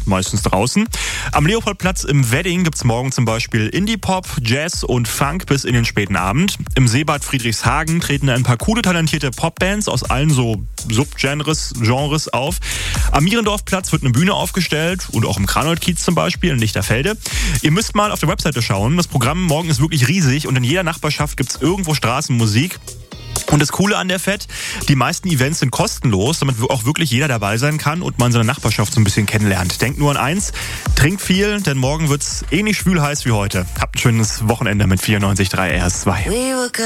meistens draußen. Am Leopoldplatz im Wedding gibt's morgen zum Beispiel Indie-Pop, Jazz und Funk bis in den späten Abend. Im Seebad Friedrichshagen treten ein paar coole, talentierte Popbands aus allen so Subgenres auf. Am Mierendorfplatz wird eine Bühne aufgestellt und auch im Kranold-Kiez zum Beispiel in Lichterfelde. Ihr müsst mal auf der Webseite schauen. Das Programm morgen ist wirklich riesig und in jeder Nachbarschaft gibt's irgendwo Straßenmusik. Und das Coole an der FET, die meisten Events sind kostenlos, damit auch wirklich jeder dabei sein kann und man seine Nachbarschaft so ein bisschen kennenlernt. Denkt nur an eins, trinkt viel, denn morgen wird's ähnlich schwül heiß wie heute. Habt ein schönes Wochenende mit 94.3 RS2.